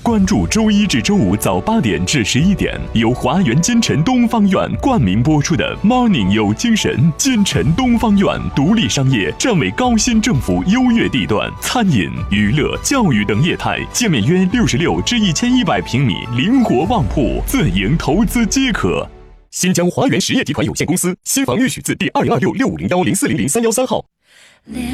关注周一至周五早8点至11点，由华源金晨东方院冠名播出的 Morning 有精神。金晨东方院独立商业，站为高新政府优越地段，餐饮、娱乐、教育等业态，界面约66至1100平米，灵活旺铺，自营投资皆可。新疆华源实业集团有限公司，新房预许字第2026650104003113号。